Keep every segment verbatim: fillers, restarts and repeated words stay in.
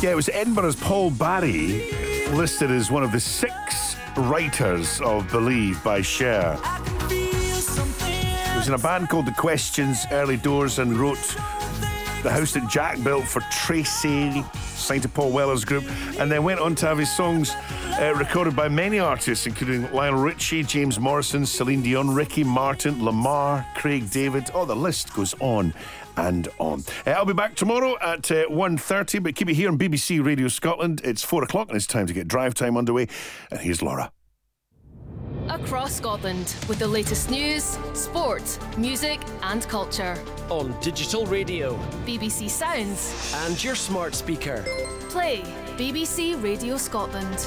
Yeah, it was Edinburgh's Paul Barry, listed as one of the six writers of Believe by Cher. He was in a band called The Questions early doors and wrote The House That Jack Built for Tracy, signed to Paul Weller's group, and then went on to have his songs uh, recorded by many artists, including Lionel Richie, James Morrison, Celine Dion, Ricky Martin, Lamar, Craig David. Oh, the list goes on and on. Uh, I'll be back tomorrow at uh, one thirty, but keep it here on B B C Radio Scotland. It's four o'clock and it's time to get drive time underway. And here's Laura. Across Scotland with the latest news, sport, music and culture. On digital radio, B B C Sounds and your smart speaker. Play B B C Radio Scotland.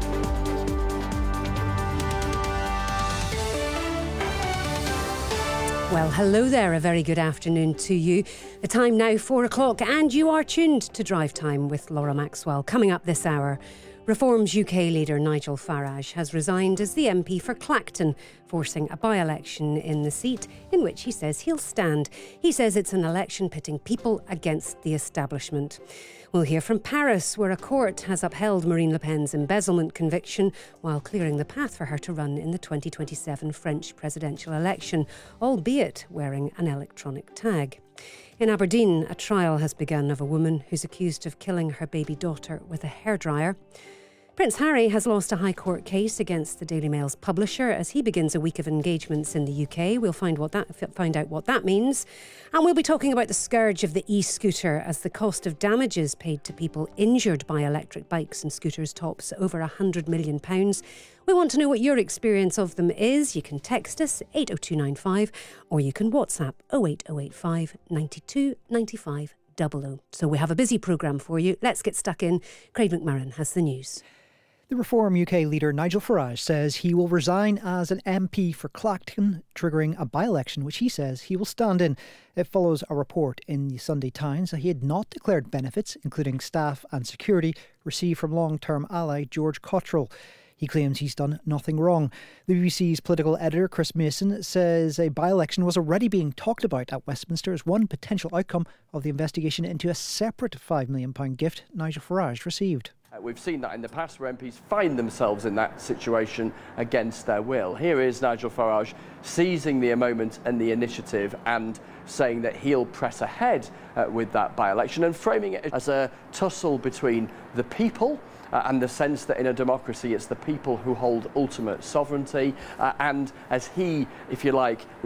Well, hello there. A very good afternoon to you. The time now, four o'clock, and you are tuned to Drive Time with Laura Maxwell. Coming up this hour, Reform's U K leader Nigel Farage has resigned as the M P for Clacton, forcing a by-election in the seat in which he says he'll stand. He says it's an election pitting people against the establishment. We'll hear from Paris, where a court has upheld Marine Le Pen's embezzlement conviction while clearing the path for her to run in the twenty twenty-seven French presidential election, albeit wearing an electronic tag. In Aberdeen, a trial has begun of a woman who's accused of killing her baby daughter with a hairdryer. Prince Harry has lost a High Court case against the Daily Mail's publisher as he begins a week of engagements in the U K. We'll find what that find out what that means. And we'll be talking about the scourge of the e-scooter as the cost of damages paid to people injured by electric bikes and scooters tops over one hundred million pounds. We want to know what your experience of them is. You can text us eight oh two nine five or you can WhatsApp oh eight oh eight five ninety-two ninety-five double oh. So we have a busy programme for you. Let's get stuck in. Craig McMurran has the news. The Reform U K leader Nigel Farage says he will resign as an M P for Clacton, triggering a by-election which he says he will stand in. It follows a report in the Sunday Times that he had not declared benefits, including staff and security, received from long-term ally George Cottrell. He claims he's done nothing wrong. The B B C's political editor, Chris Mason, says a by-election was already being talked about at Westminster as one potential outcome of the investigation into a separate five million pounds gift Nigel Farage received. Uh, we've seen that in the past where M Ps find themselves in that situation against their will. Here is Nigel Farage seizing the moment and the initiative and saying that he'll press ahead uh, with that by-election and framing it as a tussle between the people uh, and the sense that in a democracy it's the people who hold ultimate sovereignty uh, and as he, if you like,